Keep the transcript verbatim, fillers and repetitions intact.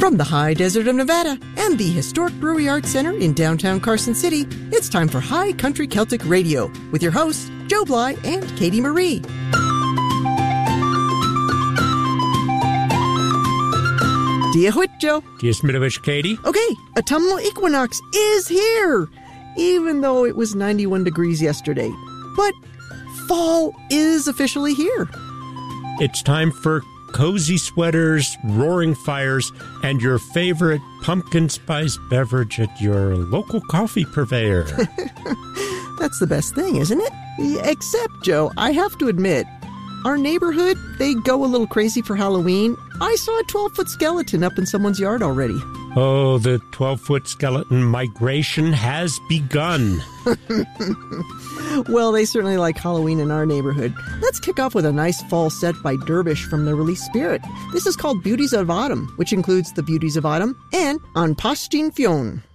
From the high desert of Nevada and the historic Brewery Arts Center in downtown Carson City, it's time for High Country Celtic Radio with your hosts, Joe Bly and Katie Marie. Dia Huit, Joe. Dia Smitovich, Katie. Okay, autumnal equinox is here, even though it was ninety-one degrees yesterday. But fall is officially here. It's time for cozy sweaters, roaring fires, and your favorite pumpkin spice beverage at your local coffee purveyor. That's the best thing, isn't it? Except, Joe, I have to admit, our neighborhood, they go a little crazy for Halloween. I saw a twelve-foot skeleton up in someone's yard already. Oh, the twelve-foot skeleton migration has begun. Well, they certainly like Halloween in our neighborhood. Let's kick off with a nice fall set by Dervish from their release Spirit. This is called Beauties of Autumn, which includes The Beauties of Autumn and An Pastin Fionn.